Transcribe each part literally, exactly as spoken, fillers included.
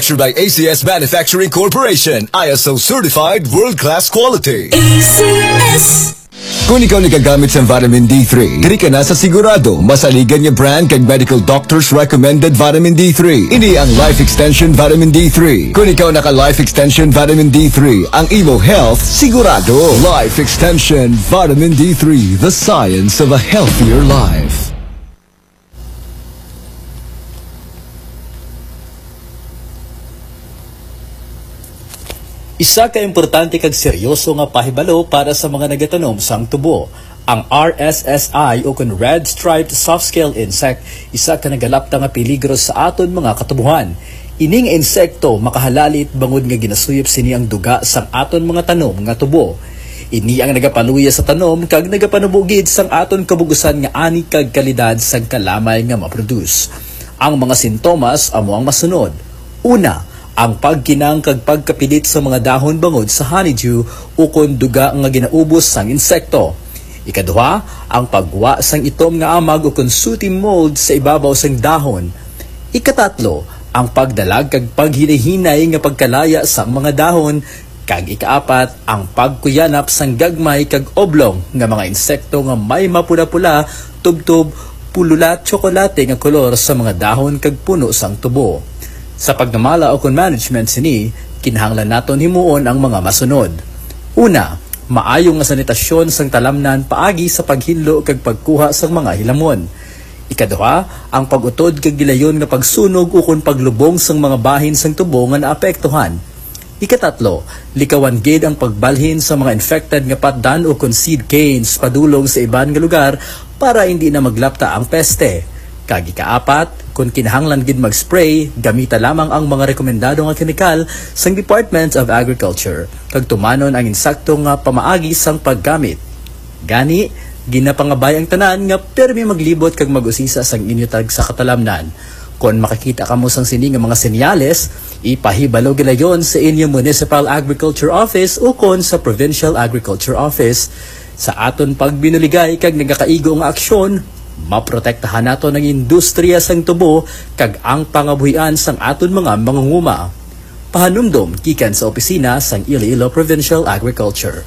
By A C S Manufacturing Corporation, I S O certified world-class quality. A C S. Kung ikaw nagagamit sa vitamin D three, diri ka na sa sigurado masaligan niya brand kag medical doctors recommended vitamin D three. Ini ang Life Extension Vitamin D three. Kung ikaw naka Life Extension Vitamin D three, ang imo health sigurado. Life Extension Vitamin D three, the science of a healthier life. Isa ka importante kag seryoso nga pahibalo para sa mga nagatanom sang tubo. Ang R S S I o kun Red Striped Soft-Scale Insect, isa ka nagalapta nga peligro sa aton mga katubuhan. Ining insekto makahalalit bangod nga ginasuyop sini ang duga sang aton mga tanom nga tubo. Ini ang nagapaluya sa tanom kag nagapanubugid sang aton kabugusan nga ani kag kalidad sang kalamay nga maproduce. Ang mga sintomas amo ang masunod. Una, ang pagkinang kag pagkapilit sa mga dahon bangod sa honeydew ukon duga nga ginaubos sang insekto. Ikaduha, ang pagwa sang itom nga amag ukon sooty mold sa ibabaw sang dahon. Ikatatlo, ang pagdalag kag paghinahinay nga pagkalaya sang mga dahon. Kag ikaapat, ang pagkuyanap sang gagmay kag oblong nga mga insekto nga may mapula-pula, tubtob, pulula, tsokolate nga kolor sa mga dahon kag puno sang tubo. Sa pagdamala o kun management sini, kinahanglan naton himuon ang mga masunod. Una, maayong nga sanitasyon sang talamnan paagi sa paghinlo kag pagkuha sang mga hilamon. Ikaduha, ang pag-utod kag gilayon nga pagsunog ukon paglubong sang mga bahin sang tubo nga naapektuhan. Ikatatlo, likawan gid ang pagbalhin sa mga infected nga patdan o kun seed canes padulong sa iban nga lugar para hindi na maglapta ang peste. Kag ikaapat, kung kinahanglan gid mag-spray, gamita lamang ang mga rekomendado nga kemikal sang Department of Agriculture kag tumanon ang insakto nga pamaagi sang paggamit. Gani, ginapangabay ang tanan nga permi maglibot kag mag-usisa sang inyo tag sa katalamnan. Kung makakita kamo sang sini nga mga senyales, ipahibalo gilayon sa inyo Municipal Agriculture Office o kon sa Provincial Agriculture Office. Sa aton pagbinuligay kag nagakaigo nga aksyon, maprotektahan nato ng industriya sang tubo kag ang pangabuhian sang aton mga mangunguma. Pahanumdom gikan sa opisina sang Iloilo Provincial Agriculture.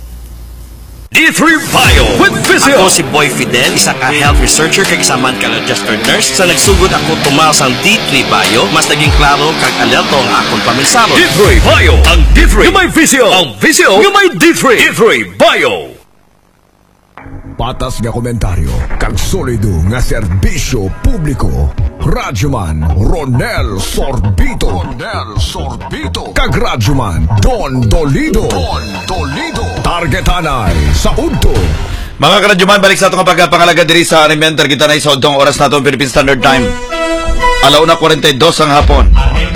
D three Bio with Physio. Ako si Boy Fidel, isa ka health researcher kag isa man ka registered nurse. Sa nagsugod ako tumaw sang D three Bio, mas naging klaro kag alerto ang akong paminsabot. D three Bio, ang D three yung may Physio, ang Physio yung may D three. D three Bio. Patas nga komentaryo, kag solido nga serbisyo publiko. Radyoman Ronel Sorbito. Ronel Sorbito. Kag Radyoman Don Dolido. Don Dolido. Targetanay sa udto. Mga karadyoman, balik sa itong pagpangalaga diri sa Animenter. Kita na sa udtong oras natin Philippine Standard Time. Alauna forty-two ang hapon.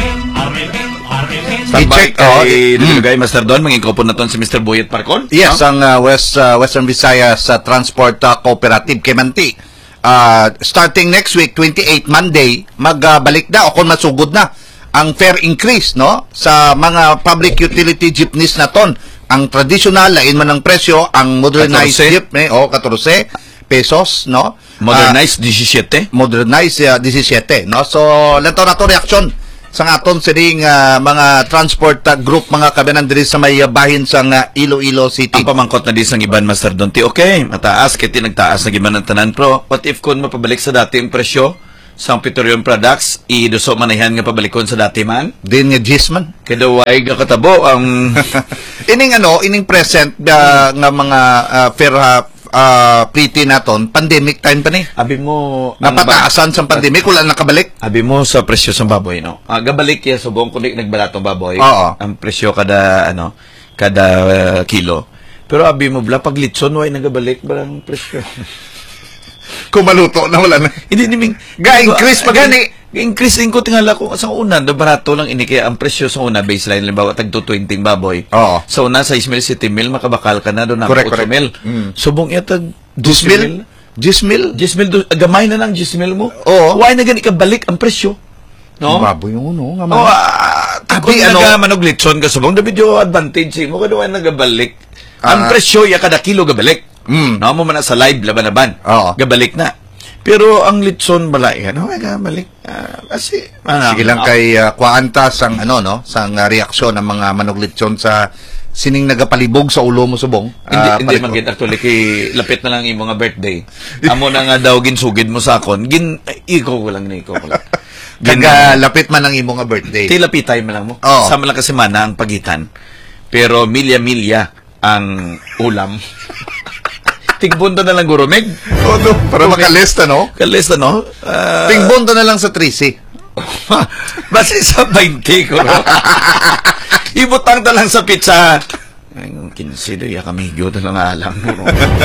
I-check kay oh, mm. Master Don, mangingkopon na ton si Mister Boyet Parcon. Yes, huh? ang uh, West uh, Western Visayas uh, Transport uh, Cooperative Kemanti. Uh, starting next week, twenty-eight Monday, magbalik uh, na o kung masugod na ang fare increase no sa mga public utility jeepneys na ton. Ang traditional lain man ang presyo, ang modernized jeepney o fourteen pesos no. Modernized uh, seventeen. Modernized uh, seventeen no. So, lantaw na to reaksyon sa aton sining uh, mga transport uh, group mga kabanan diri sa may uh, bahin sa uh, Iloilo City. Ang pamangkot na di sang iban Master Don ti okay, mataas kay ti nagtaas na giban ang tanan, pero what if kun mapabalik sa dati ang presyo sang petroleum products, iduso manahan nga pabalikon sa dati man? Din nga gisman. Kadaway nga katabo ang ining ano, ining present uh, nga mga uh, fair uh, uh, pretty naton, pandemic time pa ni. Abi mo napataasan sa pandemic, wala nakabalik. Abi mo sa presyo sa baboy, no? Ah, gabalik ya sa buong kunik nagbalatong baboy. Oo. Ang presyo kada ano, kada uh, kilo. Pero abi mo bla pag litson way nagabalik barang presyo. Kumaluto na wala na. Hindi niming ga-increase pa gani. Ga-increase din ko tingala ko sa una, na barato lang ini kaya ang presyo sa una baseline limbawa tag two twenty baboy. Oo. Sa una six mil, seven mil makabakal ka na do na eight mil. Mm. Subong yata ten mil. ten mil. ten mil gamay na nang ten mil mo. Oo. Why na gani kabalik ang presyo? No? Baboy yung uno nga man. Oh, uh, abi ano manog litson ka subong the video advantage mo kada why nagabalik. Ang uh, presyo ya kada kilo gabalik. Mm. No mo man sa live laban-laban. Oo. Gabalik na. Pero ang litson balay, ano, ay ka, balik. Ah, kasi, ano, Sige lang kay uh, Kwaanta sang ano no, sang uh, reaksyon ng mga manok lechon sa sining nagapalibog sa ulo mo subong. Hindi, Ah, hindi paliko. man gid actually kay lapit na lang imo nga birthday. Amo na nga daw ginsugid mo sa akon. Gin ay, iko ko lang ni iko ko lang. Gin, Kaga lapit man ang imo nga birthday. tilapitay man lang mo. Oo. Sama lang kasi mana ang pagitan. Pero milya-milya ang ulam. Tigbunta na lang guro meg. Oh, no, para makalista no. Kalis ano? Uh, Tingbonto na lang sa trisi. Basta sa twenty ko. No? Ibutang na lang sa pizza. Ay, kinsido ya kami gyud na lang alam mo.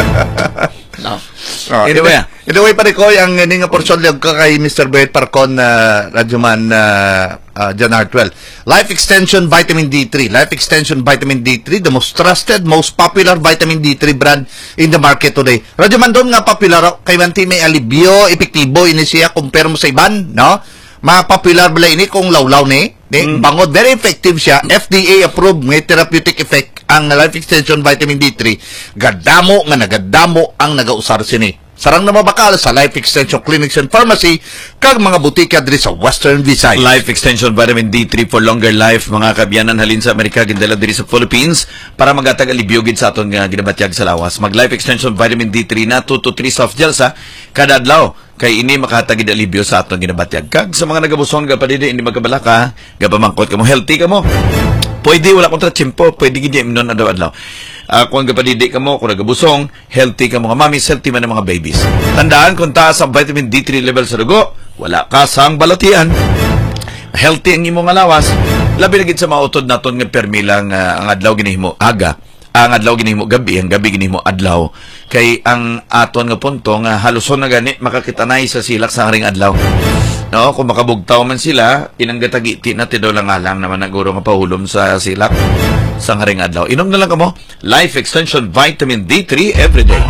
No. Oh, Anyway, anyway, pare ko, ang ini nga porsyon lang ka kay Mister Bert Parcon na radyoman na uh, John Hartwell. Life Extension Vitamin D three. Life Extension Vitamin D three, the most trusted, most popular vitamin D three brand in the market today. Radyoman doon nga popular, kay manti may alibyo, epektibo, ini siya, compare mo sa iban, no? Ma-popular bala ini kung lawlaw ni. Mm. Bangod, very effective siya. F D A approved, may therapeutic effect ang Life Extension Vitamin D three. Gadamo nga nagadamo ang nagausar sini. Sarang na mabakal sa Life Extension Clinics and Pharmacy kag mga butika diri sa Western Visayas. Life Extension Vitamin D three for longer life, mga kabyanan halin sa Amerika, gindala diri sa Philippines para magatag alibyo gid sa aton nga ginabatyag sa lawas. Mag Life Extension Vitamin D three na two to three soft gels sa kada adlaw kay ini makahatag gid alibyo sa aton ginabatyag. Kag sa mga nagabuson ga padidi hindi magkabalaka, ga pamangkot ka mo, healthy ka mo. Pwede wala kontra tsimpo, pwede gid imnon adlaw-adlaw. Uh, kung nagpadidi ka mo, kung nagabusong, healthy ka mga mamis, healthy man ang mga babies. Tandaan, kung taas ang vitamin D three level sa dugo, wala ka sang balatian. Healthy ang imong alawas. Labi na gid sa mautod naton nga permilang uh, ang adlaw ginihimo aga, ang adlaw ginihimo gabi, ang gabi ginihimo adlaw. Kay ang aton nga punto nga haluson na gani makakitanay sa silak sa haring adlaw. No, kung makabugtaw man sila, inanggatagiti na tidaw lang alang naman naguro nga pahulom sa silak sa haring adlaw. Inom na lang kamo Life Extension Vitamin D three every day.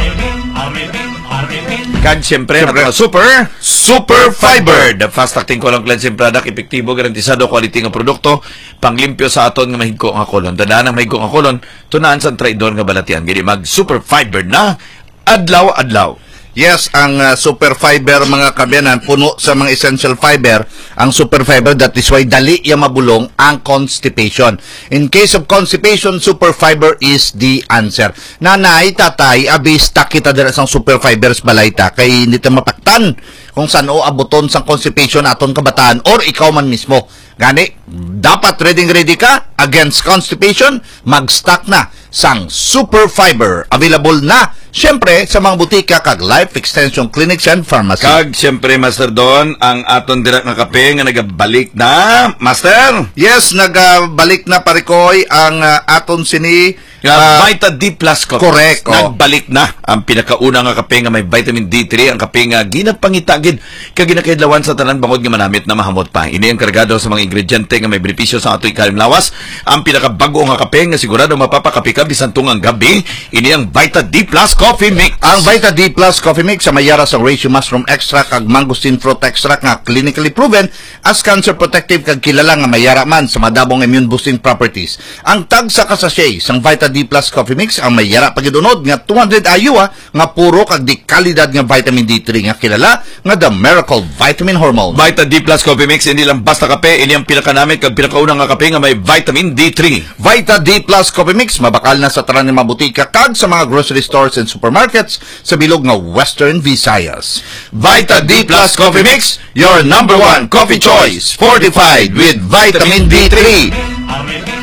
Kag siyempre, Siyempre. nato super, super fiber. The fast-acting colon cleansing product, epektibo, garantisado, quality nga produkto, panglimpyo sa aton nga mahigko nga kolon. Tandaan ang mahigko nga kolon, tunaan sa traidor nga balatian. Gini mag super fiber na adlaw-adlaw. Yes, ang uh, super fiber mga kabyanan, puno sa mga essential fiber. Ang super fiber, that is why dali yung mabulong ang constipation. In case of constipation, super fiber is the answer. Nanay, tatay, abis, kita dira sang super fibers balayta. Kay hindi ta mapaktan kung saan o abuton sang constipation aton kabataan or ikaw man mismo. Gani, dapat ready ready ka against constipation, mag-stock na sang super fiber. Available na siyempre sa mga butika kag Life Extension Clinics and Pharmacy. Kag siyempre, Master Don, ang aton dira nga kape nga nagabalik na, Master. Yes, nagbalik na parikoy ang uh, aton sini Nga uh, Vita D Plus Coffee. correct, oh. Nagbalik na ang pinakauna nga kape nga may vitamin D three, ang kape nga ginapangitagid kag ginakidlawan sa tanan bangod nga manamit na mahamot pa. Ini ang kargado sa mga ingrediente nga may benepisyo sa ato ikalim lawas. Ang pinakabago nga kape nga sigurado mapapakape ka bisan tungang gabi. Ini ang Vita D Plus Coffee Mix. Ang Vita D Plus Coffee Mix sa mayara sa ratio mushroom extract kag mangosteen fruit extract nga clinically proven as cancer protective kag kilala nga mayara man sa madabong immune boosting properties. Ang tag sa kasashay sang Vita D Plus Coffee Mix ang mayara pagidunod nga two hundred I U A nga puro kag di kalidad nga vitamin D three nga kilala nga the miracle vitamin hormone. Vita D Plus Coffee Mix, hindi lang basta kape, ini ang pinakanamit kag pinakaunang nga kape nga may vitamin D three. Vita D Plus Coffee Mix mabakal na sa tanan nga mabutika kag sa mga grocery stores and supermarkets sa bilog nga Western Visayas. Vita D Plus Coffee Mix, your number one coffee choice, fortified with vitamin D three.